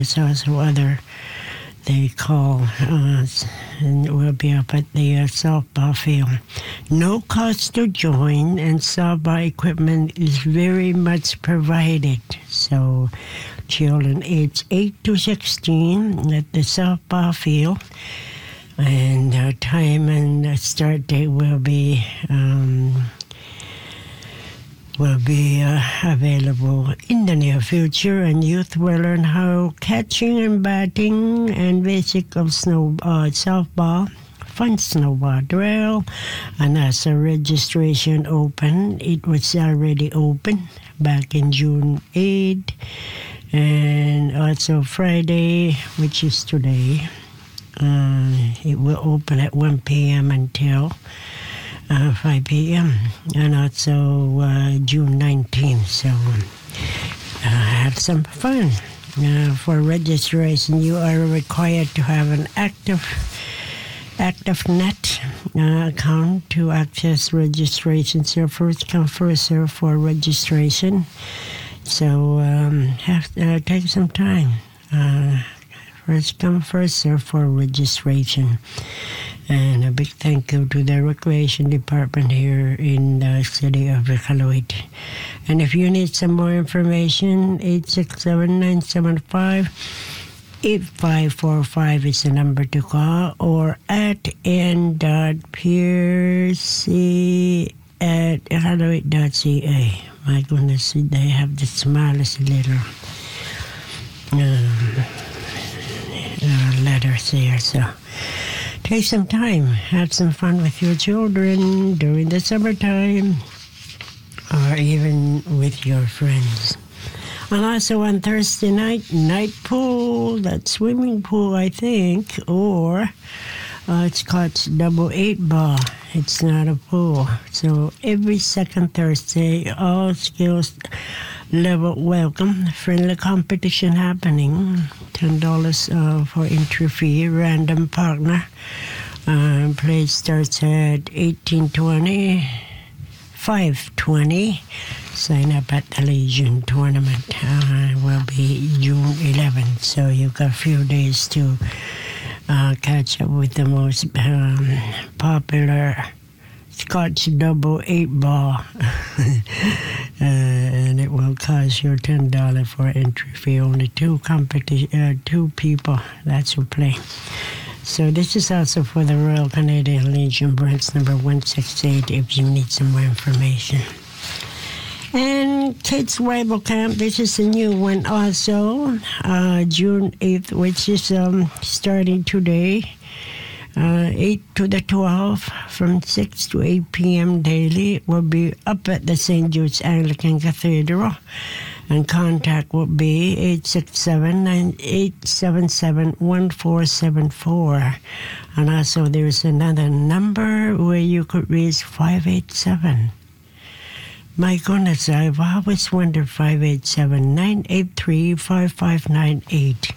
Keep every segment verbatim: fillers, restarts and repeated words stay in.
There's also other they call uh, and we'll be up at the uh, softball field. No cost to join, and softball equipment is very much provided. So children aged eight to sixteen at the softball field, and uh, time and uh, start date will be um, will be uh, available in the near future, and youth will learn how catching and batting and basic of snow uh, softball, fun snowball drill, and as a registration open, it was already open back in June eighth, and also Friday, which is today, uh, it will open at one p.m. until Uh, five p.m. and also uh, June nineteenth. So uh, have some fun. Uh, for registration, you are required to have an active ActiveNet uh, account to access registration. So first come, first serve for registration. So um, have uh, take some time. Uh, first come, first serve for registration. And a big thank you to the Recreation Department here in the city of Iqaluit. And if you need some more information, eight six seven, nine seven five, eight five four five is the number to call, or at n.pierce at iqaluit dot c a. My goodness, they have the smallest little um, uh, letters there, so take some time, have some fun with your children during the summertime, or even with your friends. And also on Thursday night, night pool, that swimming pool, I think, or uh, it's called double eight ball. It's not a pool. So every second Thursday, all skills level welcome, friendly competition happening, ten dollars uh, for entry fee, random partner. Uh, play starts at eighteen twenty, five twenty. Sign up at the Legion tournament. Uh, will be June eleventh, so you've got a few days to uh, catch up with the most um, popular Scotch double eight ball. uh, and it will cost you ten dollars for entry fee. Only two competi- uh, two people that will play. So this is also for the Royal Canadian Legion, branch number one sixty-eight, if you need some more information. And Kids Bible Camp, this is a new one also, uh, June eighth, which is um, starting today. Uh, eight to the twelfth, from six to eight p.m. daily, will be up at the Saint Jude's Anglican Cathedral. And contact will be eight six seven, nine eight seven seven, one four seven four. And also there's another number where you could reach five eight seven. My goodness, I've always wondered five eight seven, nine eight three, five five nine eight.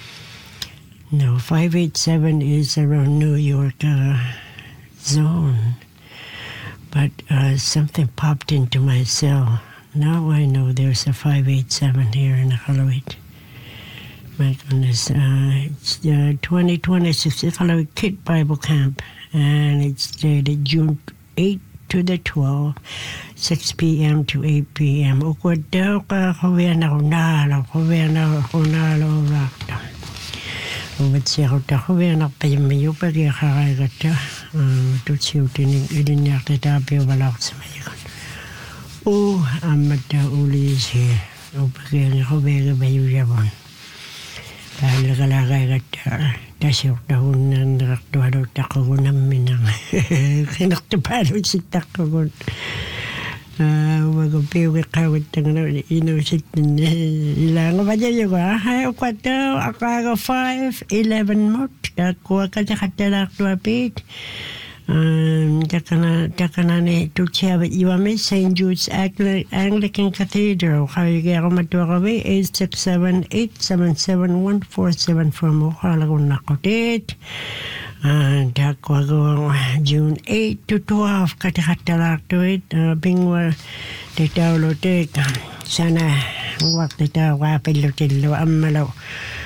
No, five eight seven is around New York uh, zone. But uh, something popped into my cell. Now I know there's a five eight seven here in Iqaluit. My goodness. Uh, it's uh, twenty twenty-six Iqaluit Kid Bible Camp. And it's dated June eighth to the twelfth, six p.m. to eight p.m. Ukwadaw ka kuwena kunalo, kuwena kunalo rakta. Uwatsi ta kuwena payamayo pagi kakagata. Tutsiw tining ilinyakta tabi walak sa mayakon. O amata uli is here. Upagyan ko bega bayo yabon. Dahil kalakay kata. Tasok na hunan raktualo tako namin ang kinaktabalo si tako. Magapiwi kawit ng inusit nila. Ilang ba dyan yung ay ukwato akaga five eleven mo. Kakuha ka sa katalak tuwapit. Takana takana ni tuksiyabit iwami Saint Jude's Anglican Cathedral. Kaya kaya ko matuwakawi eight six seven, eight seven seven, one four seven four mo. Kala ko nakutit. Takwa ko June eighth to twelve katakatalak to it. Bingwa titaw lo tek. Sana wak titaw kapil lo tilo amalaw.